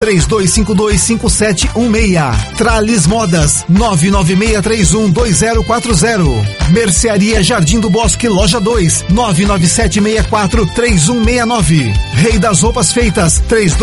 32525716. Trales Modas 996312040. Mercearia Jardim do Bosque, Loja 2, 997643169. Rei das Roupas Feitas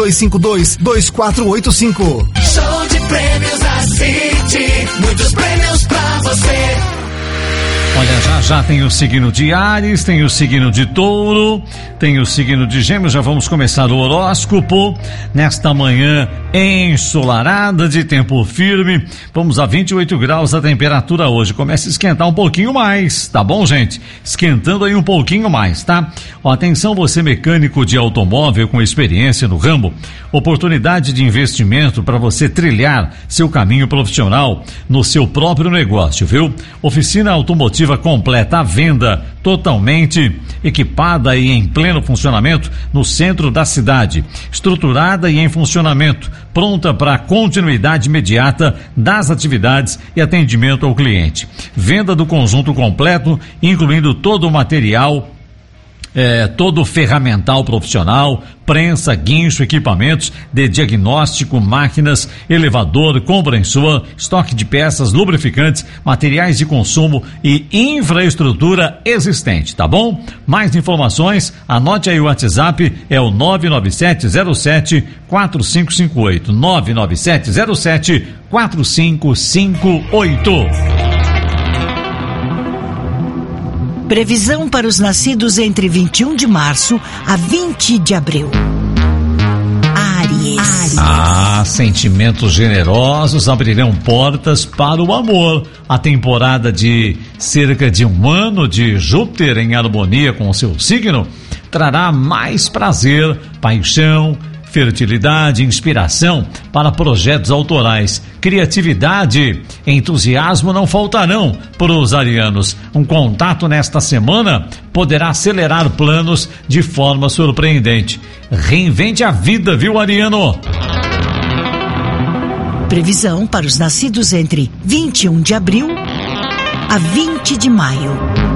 32522485. Show de prêmios da City, muitos prêmios pra você. Olha, já tem o signo de Áries, tem o signo de Touro, tem o signo de Gêmeos. Já vamos começar o horóscopo nesta manhã ensolarada, de tempo firme. Vamos a 28 graus a temperatura hoje. Começa a esquentar um pouquinho mais, tá bom, gente? Esquentando aí um pouquinho mais, tá? Ó, atenção, você mecânico de automóvel com experiência no ramo, oportunidade de investimento para você trilhar seu caminho profissional no seu próprio negócio, viu? Oficina automotiva completa à venda, totalmente equipada e em pleno funcionamento no centro da cidade, estruturada e em funcionamento, pronta para continuidade imediata das atividades e atendimento ao cliente. Venda do conjunto completo, incluindo todo o material, todo o ferramental profissional, prensa, guincho, equipamentos de diagnóstico, máquinas, elevador, compressor, estoque de peças, lubrificantes, materiais de consumo e infraestrutura existente, tá bom? Mais informações, anote aí o WhatsApp, é o 99707-4558, 99707-4558. Previsão para os nascidos entre 21 de março a 20 de abril. Áries. Sentimentos generosos abrirão portas para o amor. A temporada de cerca de um ano de Júpiter em harmonia com o seu signo trará mais prazer, paixão, fertilidade, inspiração para projetos autorais, criatividade, entusiasmo não faltarão para os arianos. Um contato nesta semana poderá acelerar planos de forma surpreendente. Reinvente a vida, viu, ariano? Previsão para os nascidos entre 21 de abril a 20 de maio.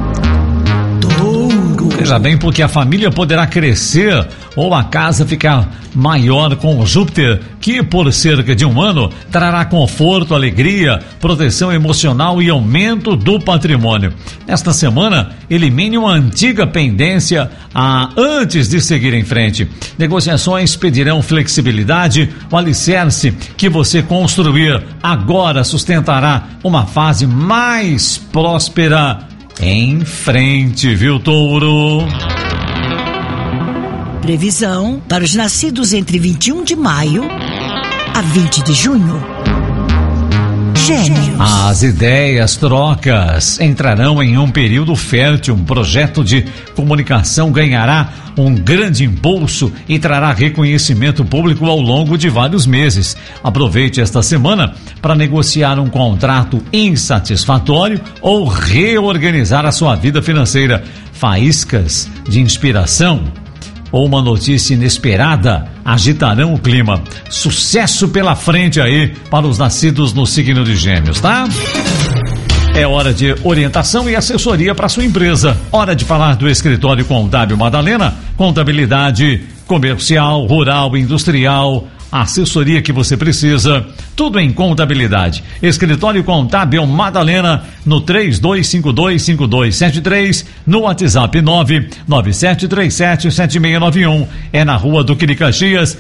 Veja bem, porque a família poderá crescer ou a casa ficar maior com o Júpiter, que por cerca de um ano trará conforto, alegria, proteção emocional e aumento do patrimônio. Nesta semana, elimine uma antiga pendência antes de seguir em frente. Negociações pedirão flexibilidade. O alicerce que você construir agora sustentará uma fase mais próspera em frente, viu, Touro? Previsão para os nascidos entre 21 de maio a 20 de junho. Gêmeos. As ideias trocas entrarão em um período fértil. Um projeto de comunicação ganhará um grande impulso e trará reconhecimento público ao longo de vários meses. Aproveite esta semana para negociar um contrato insatisfatório ou reorganizar a sua vida financeira. Faíscas de inspiração ou uma notícia inesperada agitarão o clima. Sucesso pela frente aí para os nascidos no signo de Gêmeos, tá? É hora de orientação e assessoria para sua empresa. Hora de falar do Escritório Contábil Madalena. Contabilidade comercial, rural, industrial, a assessoria que você precisa, tudo em contabilidade. Escritório Contábil Madalena, no 32525273, no WhatsApp 997377691, é na Rua Duque de Caxias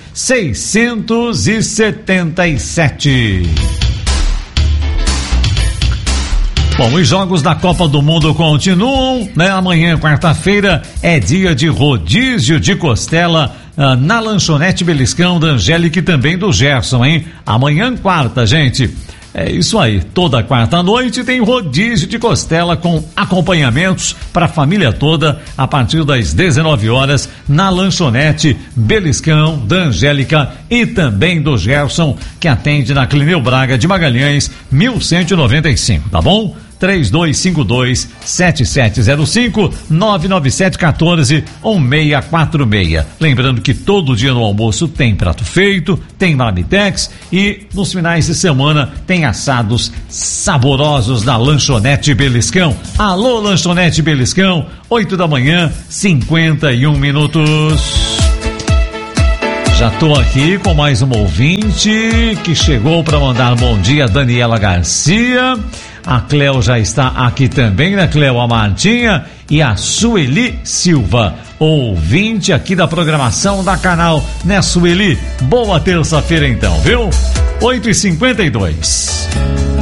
677. Bom, os jogos da Copa do Mundo continuam, né? Amanhã, quarta-feira, é dia de rodízio de costela na lanchonete Beliscão, da Angélica e também do Gerson, hein? Amanhã, quarta, gente. É isso aí, toda quarta-noite tem rodízio de costela com acompanhamentos para a família toda a partir das 19 horas na lanchonete Beliscão, da Angélica e também do Gerson, que atende na Clineu Braga de Magalhães, 1195, tá bom? 3252-7705, 99714-1646. Lembrando que todo dia no almoço tem prato feito, tem marmitex e nos finais de semana tem assados saborosos na lanchonete Beliscão. Alô, lanchonete Beliscão, 8 da manhã, 51 minutos. Já tô aqui com mais um ouvinte que chegou para mandar bom dia, Daniela Garcia. A Cleo já está aqui também, né, Cleo? A Martinha e a Sueli Silva, ouvinte aqui da programação da canal, né, Sueli? Boa terça-feira então, viu? 8h52.